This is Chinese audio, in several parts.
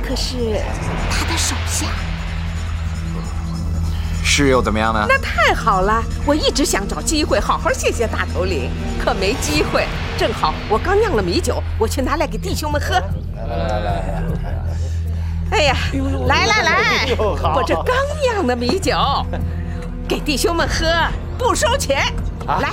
可是他的手下。 是又怎么样呢？ 那太好了，我一直想找机会好好谢谢大头领，可没机会。正好我刚酿了米酒，我去拿来给弟兄们喝。来！哎呀，来！我这刚酿的米酒，给弟兄们喝，不收钱。来。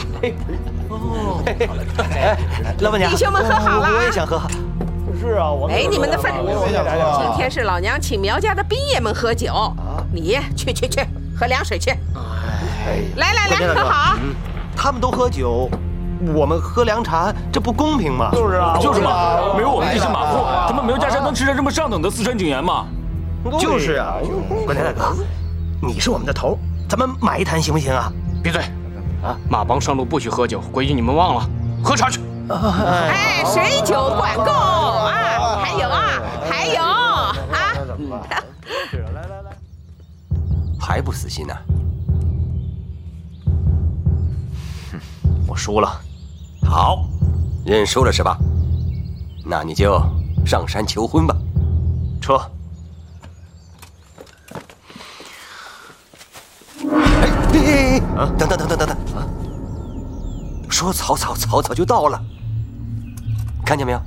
老板娘， 弟兄们喝好了啊！ 我也想喝。 是啊，我没你们的份。 我也想喝。 今天是老娘请苗家的兵爷们喝酒，你去喝凉水去。来，喝好。 他们都喝酒，我们喝凉茶，这不公平吗？ 就是啊， 就是嘛，没有我们这些马户，咱们苗家山能吃上这么上等的四川井盐吗？ 就是啊，关天大哥，你是我们的头，咱们买一坛行不行啊？ 闭嘴！啊，马帮上路不许喝酒，规矩你们忘了？喝茶去。 哎，水酒管够啊！还有啊！ 还不死心呢？我输了。好，认输了是吧？那你就上山求婚吧。撤。等！说草草就到了，看见没有？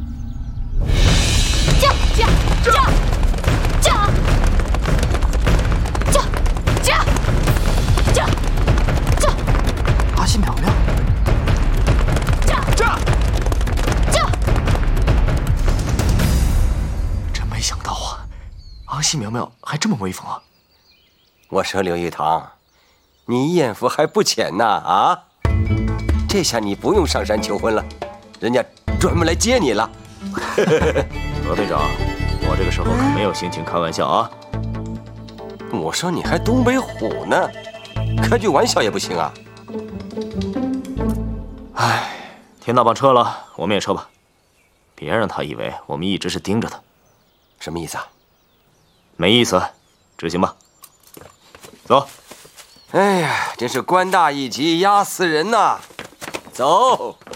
驾！ 阿西苗苗， 驾！ 真没想到啊，阿西苗苗还这么威风啊！ 我说刘玉堂，你艳福还不浅呐啊！这下你不用上山求婚了，人家专门来接你了。 何队长，我这个时候可没有心情开玩笑啊。 我说你还东北虎呢，开句玩笑也不行啊。 唉，田大棒撤了，我们也撤吧，别让他以为我们一直是盯着他。 什么意思啊？ 没意思，执行吧。走。 哎呀，真是官大一级压死人呐！走。